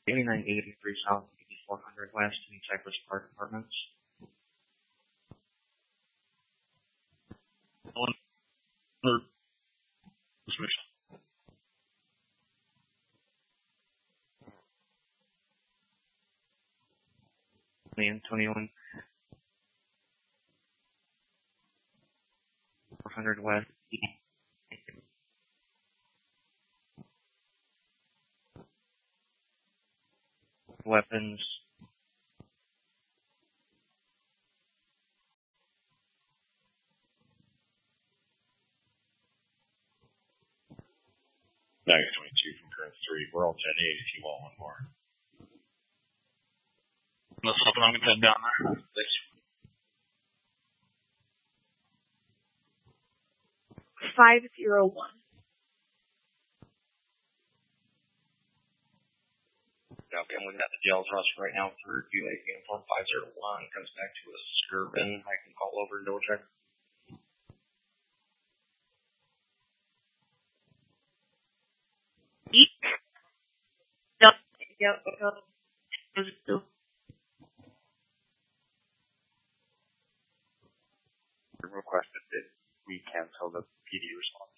8983 South, 8400 West, in Cypress Park Apartments. Antonio, 400 West. Weapons. Max 22 from current 3. We're all 10-8 if you want one more. Let's hope I'm going to head down there. Thanks. 501. Okay, we got the jails rush right now for UA uniform 501. Comes back to a Skirvin. I can call over and double check. Yep. Requested that we cancel the PD response.